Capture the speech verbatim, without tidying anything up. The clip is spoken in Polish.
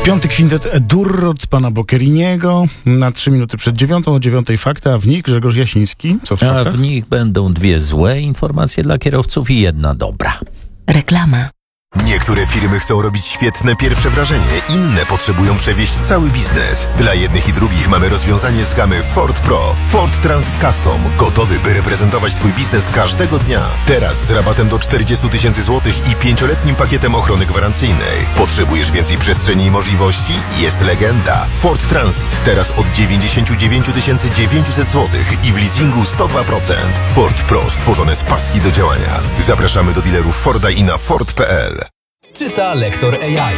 Piąty kwintet E-dur od pana Boccheriniego na trzy minuty przed dziewiątą, o dziewiątej fakty, a w nich Grzegorz Jasiński. Co w A faktach? w nich będą dwie złe informacje dla kierowców i jedna dobra. Reklama. Niektóre firmy chcą robić świetne pierwsze wrażenie, inne potrzebują przewieźć cały biznes. Dla jednych i drugich mamy rozwiązanie z gamy Ford Pro. Ford Transit Custom. Gotowy, by reprezentować Twój biznes każdego dnia. Teraz z rabatem do czterdzieści tysięcy złotych i pięcioletnim pakietem ochrony gwarancyjnej. Potrzebujesz więcej przestrzeni i możliwości? Jest legenda. Ford Transit. Teraz od dziewięćdziesiąt dziewięć tysięcy dziewięćset złotych i w leasingu sto dwa procent. Ford Pro, stworzone z pasji do działania. Zapraszamy do dealerów Forda i na Ford kropka p l. Czyta lektor A I.